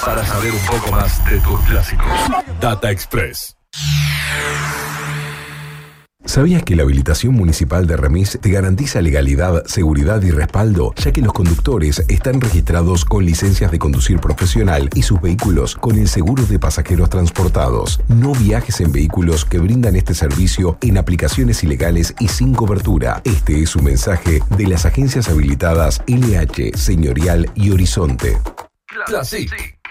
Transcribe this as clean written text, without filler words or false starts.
para saber un poco más de tus clásicos. Data Express. ¿Sabías que la habilitación municipal de Remis te garantiza legalidad, seguridad y respaldo, ya que los conductores están registrados con licencias de conducir profesional y sus vehículos con el seguro de pasajeros transportados? No viajes en vehículos que brindan este servicio en aplicaciones ilegales y sin cobertura. Este es un mensaje de las agencias habilitadas LH, Señorial y Horizonte. Classic.